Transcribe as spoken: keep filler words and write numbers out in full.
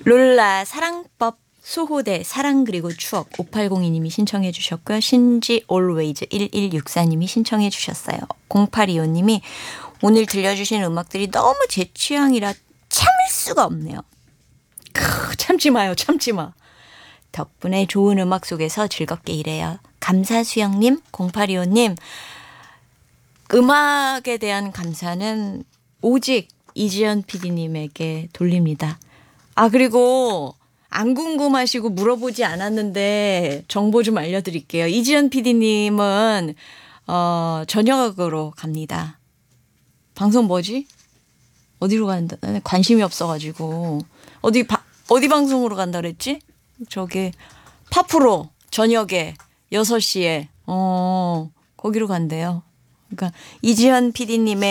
롤라 사랑법 수호대 사랑 그리고 추억 오팔공이 님이 신청해 주셨고요. 신지 always 일일육사 님이 신청해 주셨어요. 공팔이오 님이 오늘 들려주신 음악들이 너무 제 취향이라 참을 수가 없네요. 크, 참지 마요. 참지 마. 덕분에 좋은 음악 속에서 즐겁게 일해요. 감사수영님, 공팔이오 님 음악에 대한 감사는 오직 이지연 피디님에게 돌립니다. 아 그리고 안 궁금하시고 물어보지 않았는데 정보 좀 알려드릴게요. 이지연 피디님은 어, 저녁으로 갑니다. 방송 뭐지? 어디로 간다? 관심이 없어가지고 어디 바, 어디 방송으로 간다 그랬지? 저기 파프로 저녁에 여섯 시에 어 거기로 간대요. 그러니까 이지연 피디님의